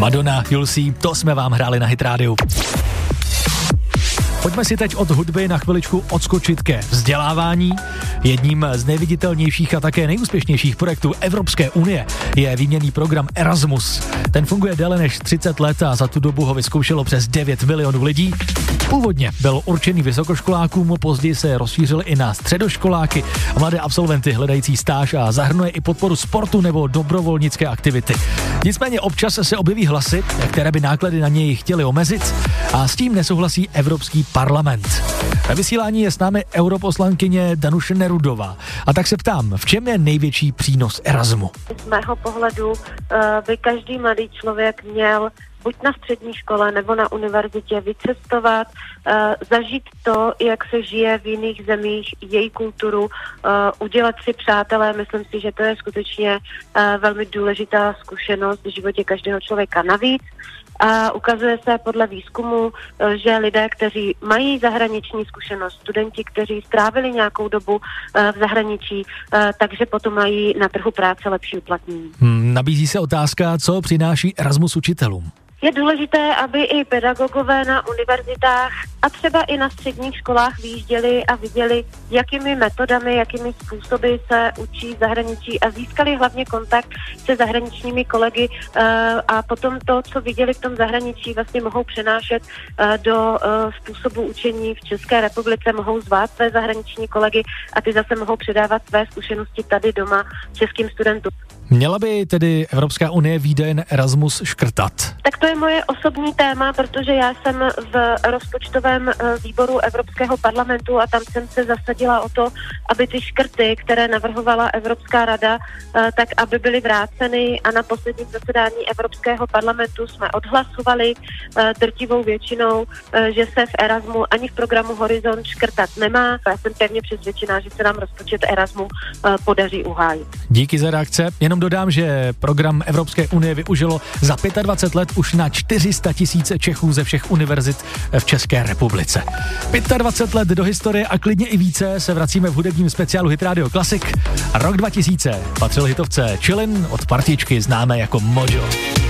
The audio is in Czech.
Madonna, You'll See, to jsme vám hráli na Hit Radio. Pojďme si teď od hudby na chviličku odskočit ke vzdělávání. Jedním z nejviditelnějších a také nejúspěšnějších projektů Evropské unie je výměnný program Erasmus. Ten funguje déle než 30 let a za tu dobu ho vyzkoušelo přes 9 milionů lidí. Původně byl určený vysokoškolákům, později se rozšířil i na středoškoláky a mladé absolventy hledající stáž a zahrnuje i podporu sportu nebo dobrovolnické aktivity. Nicméně občas se objeví hlasy, které by náklady na něj chtěli omezit a s tím nesouhlasí Evropský parlament. Ve vysílání je s námi europoslankyně Danuše Nerudová. A tak se ptám, v čem je největší přínos Erasmu? Z mého pohledu by každý mladý člověk měl buď na střední škole nebo na univerzitě vycestovat, zažít to, jak se žije v jiných zemích, její kulturu, udělat si přátelé. Myslím si, že to je skutečně velmi důležitá zkušenost v životě každého člověka. Navíc a ukazuje se podle výzkumu, že lidé, kteří mají zahraniční zkušenost, studenti, kteří strávili nějakou dobu v zahraničí, takže potom mají na trhu práce lepší uplatnění. Nabízí se otázka, co přináší Erasmus učitelům. Je důležité, aby i pedagogové na univerzitách a třeba i na středních školách vyjížděli a viděli, jakými metodami, jakými způsoby se učí v zahraničí a získali hlavně kontakt se zahraničními kolegy a potom to, co viděli v tom zahraničí, vlastně mohou přenášet do způsobu učení v České republice, mohou zvát své zahraniční kolegy a ty zase mohou předávat své zkušenosti tady doma českým studentům. Měla by tedy Evropská unie výdaje na Erasmus škrtat? Tak to je moje osobní téma, protože já jsem v rozpočtovém výboru Evropského parlamentu a tam jsem se zasadila o to, aby ty škrty, které navrhovala Evropská rada, tak aby byly vráceny a na posledním zasedání Evropského parlamentu jsme odhlasovali drtivou většinou, že se v Erasmu ani v programu Horizont škrtat nemá. Já jsem pevně přesvědčená, že se nám rozpočet Erasmu podaří uhájit. Díky za reakce. Jenom dodám, že program Evropské unie využilo za 25 let už na 400 000 Čechů ze všech univerzit v České republice. 25 let do historie a klidně i více se vracíme v hudebním speciálu Hit Radio Classic. Rok 2000 patřil hitovce Chillin' od partičky známé jako Mojo.